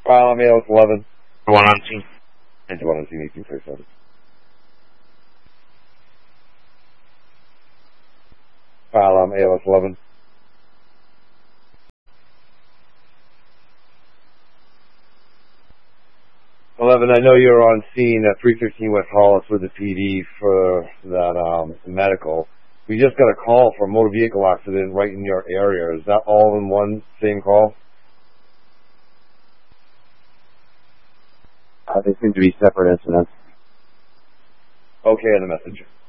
File on ALS 11. One on scene. And one on scene 1837. File on ALS 11. I know you're on scene at 315 West Hollis with the PD for that medical. We just got a call for a motor vehicle accident right in your area. Is that all in one same call? They seem to be separate incidents. Okay, and the messenger.